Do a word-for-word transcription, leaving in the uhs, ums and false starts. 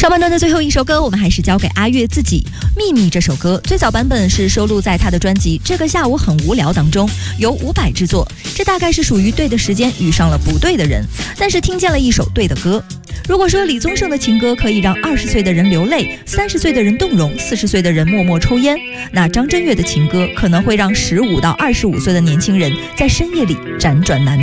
上半段的最后一首歌，我们还是交给阿月自己。《秘密》这首歌最早版本是收录在他的专辑《这个下午很无聊》当中，由伍佰制作。这大概是属于对的时间遇上了不对的人，但是听见了一首对的歌。如果说李宗盛的情歌可以让二十岁的人流泪，三十岁的人动容，四十岁的人默默抽烟，那张震岳的情歌可能会让十五到二十五岁的年轻人在深夜里辗转难眠。